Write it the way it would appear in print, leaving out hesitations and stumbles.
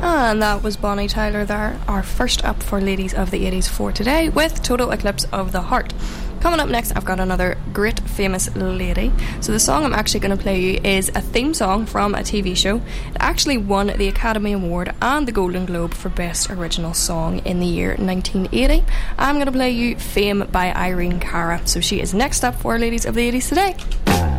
And that was Bonnie Tyler there, our first up for Ladies of the 80s for today, with Total Eclipse of the Heart. Coming up next, I've got another great famous lady. So the song I'm actually going to play you is a theme song from a TV show. It actually won the Academy Award and the Golden Globe for Best Original Song in the year 1980. I'm going to play you Fame by Irene Cara. So she is next up for Ladies of the 80s today.